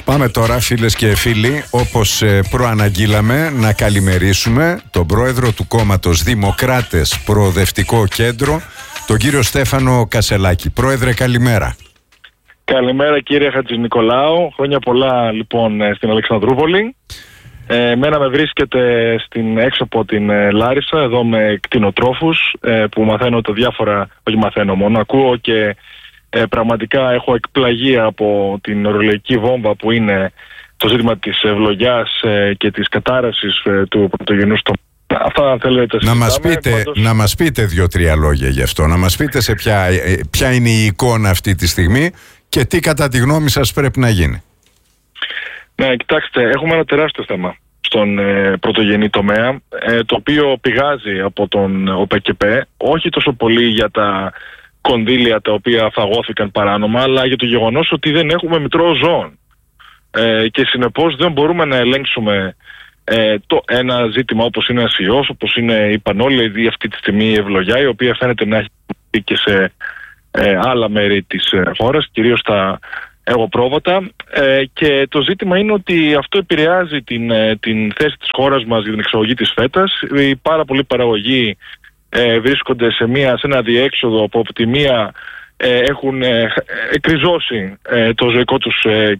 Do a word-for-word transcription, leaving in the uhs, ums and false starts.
Πάμε τώρα, φίλες και φίλοι, όπως ε, προαναγγείλαμε, να καλημερίσουμε τον πρόεδρο του κόμματος Δημοκράτες Προοδευτικό Κέντρο, τον κύριο Στέφανο Κασελάκη. Πρόεδρε, καλημέρα. Καλημέρα κύριε Χατζηνικολάου. Χρόνια πολλά λοιπόν στην Αλεξανδρούπολη. Ε, Εμένα με βρίσκεται στην, έξω από την ε, Λάρισα, εδώ με κτηνοτρόφους ε, που μαθαίνω τα διάφορα, όχι μαθαίνω μόνο, ακούω και ε, πραγματικά έχω εκπλαγεί από την ορολογική βόμβα που είναι το ζήτημα της ευλογιάς ε, και της κατάρρευσης ε, του πρωτογενούς τομέα. Αυτά θέλετε να μας πείτε, πάντως... να μας πείτε δύο-τρία λόγια γι' αυτό, να μας πείτε σε ποια, ποια είναι η εικόνα αυτή τη στιγμή και τι κατά τη γνώμη σας πρέπει να γίνει. Ναι, κοιτάξτε, έχουμε ένα τεράστιο θέμα στον ε, πρωτογενή τομέα, ε, το οποίο πηγάζει από τον ΟΠΕΚΕΠΕ, όχι τόσο πολύ για τα κονδύλια τα οποία φαγώθηκαν παράνομα, αλλά για το γεγονός ότι δεν έχουμε μητρό ζώων. Ε, και συνεπώς δεν μπορούμε να ελέγξουμε ε, το, ένα ζήτημα όπως είναι ένας ιός, όπως είναι, είπαν όλοι, αυτή τη στιγμή η ευλογιά, η οποία φαίνεται να έχει και σε ε, άλλα μέρη της ε, χώρας, κυρίως στα εγωπρόβατα, ε, και το ζήτημα είναι ότι αυτό επηρεάζει την, ε, την θέση της χώρας μας για την εξαγωγή της φέτας. Οι πάρα πολλοί παραγωγοί ε, βρίσκονται σε, μια, σε ένα διέξοδο που από τη μία ε, έχουν ε, εκριζώσει ε, το ζωικό τους ε,